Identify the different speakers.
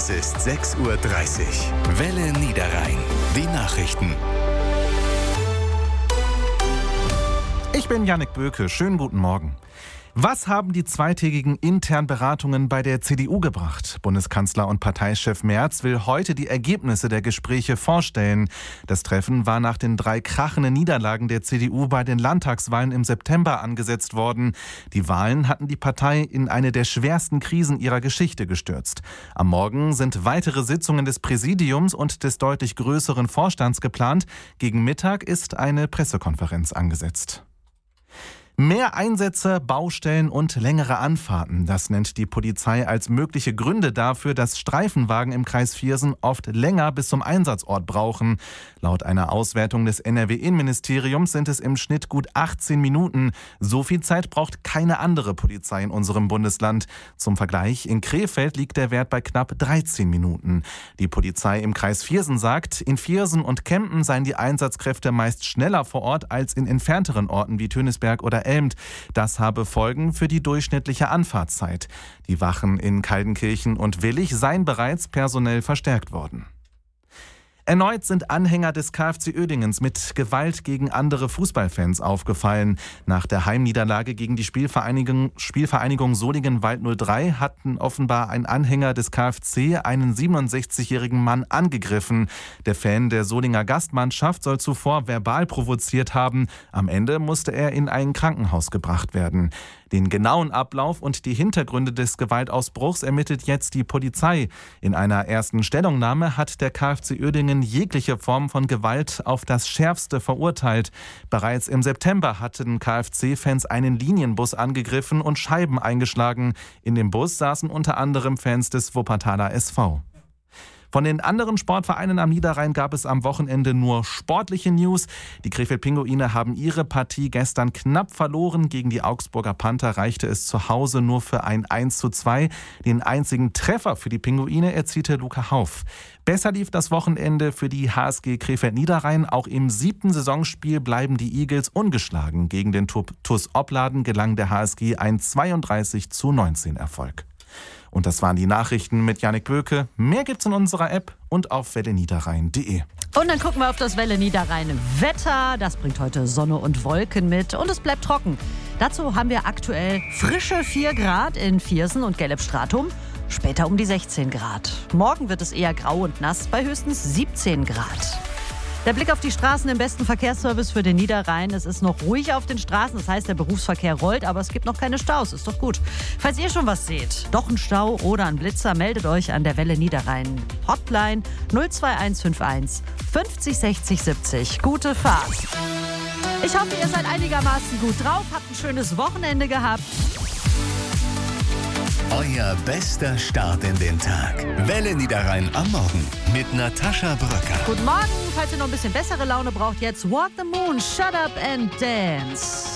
Speaker 1: Es ist 6:30 Uhr. Welle Niederrhein. Die Nachrichten.
Speaker 2: Ich bin Jannik Böke. Schönen guten Morgen. Was haben die zweitägigen internen Beratungen bei der CDU gebracht? Bundeskanzler und Parteichef Merz will heute die Ergebnisse der Gespräche vorstellen. Das Treffen war nach den 3 krachenden Niederlagen der CDU bei den Landtagswahlen im September angesetzt worden. Die Wahlen hatten die Partei in eine der schwersten Krisen ihrer Geschichte gestürzt. Am Morgen sind weitere Sitzungen des Präsidiums und des deutlich größeren Vorstands geplant. Gegen Mittag ist eine Pressekonferenz angesetzt. Mehr Einsätze, Baustellen und längere Anfahrten. Das nennt die Polizei als mögliche Gründe dafür, dass Streifenwagen im Kreis Viersen oft länger bis zum Einsatzort brauchen. Laut einer Auswertung des NRW-Innenministeriums sind es im Schnitt gut 18 Minuten. So viel Zeit braucht keine andere Polizei in unserem Bundesland. Zum Vergleich, in Krefeld liegt der Wert bei knapp 13 Minuten. Die Polizei im Kreis Viersen sagt, in Viersen und Kempen seien die Einsatzkräfte meist schneller vor Ort als in entfernteren Orten wie Tönisberg oder Elmt. Das habe Folgen für die durchschnittliche Anfahrtszeit. Die Wachen in Kaldenkirchen und Willich seien bereits personell verstärkt worden. Erneut sind Anhänger des KfC Uerdingen mit Gewalt gegen andere Fußballfans aufgefallen. Nach der Heimniederlage gegen die Spielvereinigung Solingen-Wald 03 hatten offenbar ein Anhänger des KfC einen 67-jährigen Mann angegriffen. Der Fan der Solinger Gastmannschaft soll zuvor verbal provoziert haben. Am Ende musste er in ein Krankenhaus gebracht werden. Den genauen Ablauf und die Hintergründe des Gewaltausbruchs ermittelt jetzt die Polizei. In einer ersten Stellungnahme hat der KfC Uerdingen jegliche Form von Gewalt auf das Schärfste verurteilt. Bereits im September hatten KfC-Fans einen Linienbus angegriffen und Scheiben eingeschlagen. In dem Bus saßen unter anderem Fans des Wuppertaler SV. Von den anderen Sportvereinen am Niederrhein gab es am Wochenende nur sportliche News. Die Krefeld-Pinguine haben ihre Partie gestern knapp verloren. Gegen die Augsburger Panther reichte es zu Hause nur für ein 1:2. Den einzigen Treffer für die Pinguine erzielte Luca Hauff. Besser lief das Wochenende für die HSG Krefeld-Niederrhein. Auch im 7. Saisonspiel bleiben die Eagles ungeschlagen. Gegen den TuS Opladen gelang der HSG ein 32:19 Erfolg. Und das waren die Nachrichten mit Jannik Böke. Mehr gibt's in unserer App und auf welleniederrhein.de.
Speaker 3: Und dann gucken wir auf das Welle Niederrhein Wetter. Das bringt heute Sonne und Wolken mit und es bleibt trocken. Dazu haben wir aktuell frische 4 Grad in Viersen und Gelbstratum. Später um die 16 Grad. Morgen wird es eher grau und nass bei höchstens 17 Grad. Der Blick auf die Straßen im besten Verkehrsservice für den Niederrhein. Es ist noch ruhig auf den Straßen, das heißt, der Berufsverkehr rollt, aber es gibt noch keine Staus. Ist doch gut. Falls ihr schon was seht, doch ein Stau oder ein Blitzer, meldet euch an der Welle Niederrhein Hotline 02151 50 60 70. Gute Fahrt. Ich hoffe, ihr seid einigermaßen gut drauf, habt ein schönes Wochenende gehabt.
Speaker 1: Euer bester Start in den Tag. Welle Niederrhein am Morgen mit Natascha Bröcker.
Speaker 3: Guten Morgen, falls ihr noch ein bisschen bessere Laune braucht, jetzt Walk the Moon, Shut Up and Dance.